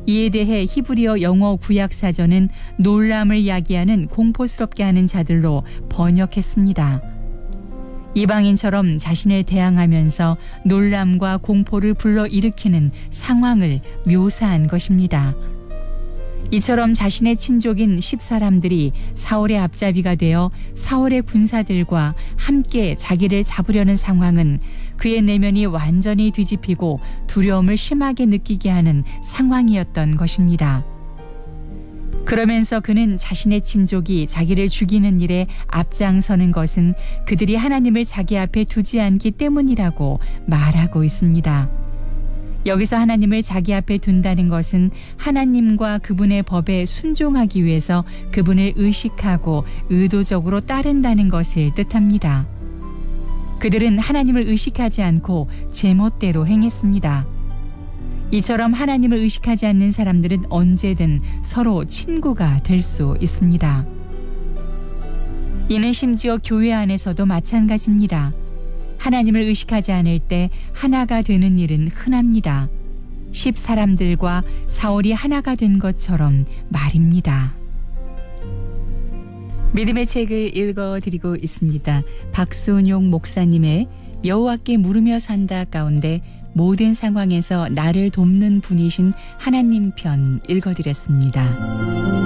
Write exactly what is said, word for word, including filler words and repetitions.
이에 대해 히브리어 영어 구약사전은 놀람을 야기하는 공포스럽게 하는 자들로 번역했습니다. 이방인처럼 자신을 대항하면서 놀람과 공포를 불러일으키는 상황을 묘사한 것입니다. 이처럼 자신의 친족인 십 사람들이 사울의 앞잡이가 되어 사울의 군사들과 함께 자기를 잡으려는 상황은 그의 내면이 완전히 뒤집히고 두려움을 심하게 느끼게 하는 상황이었던 것입니다. 그러면서 그는 자신의 친족이 자기를 죽이는 일에 앞장서는 것은 그들이 하나님을 자기 앞에 두지 않기 때문이라고 말하고 있습니다. 여기서 하나님을 자기 앞에 둔다는 것은 하나님과 그분의 법에 순종하기 위해서 그분을 의식하고 의도적으로 따른다는 것을 뜻합니다. 그들은 하나님을 의식하지 않고 제멋대로 행했습니다. 이처럼 하나님을 의식하지 않는 사람들은 언제든 서로 친구가 될 수 있습니다. 이는 심지어 교회 안에서도 마찬가지입니다. 하나님을 의식하지 않을 때 하나가 되는 일은 흔합니다. 십 사람들과 사울이 하나가 된 것처럼 말입니다. 믿음의 책을 읽어드리고 있습니다. 박순용 목사님의 여호와께 물으며 산다 가운데 모든 상황에서 나를 돕는 분이신 하나님 편 읽어드렸습니다.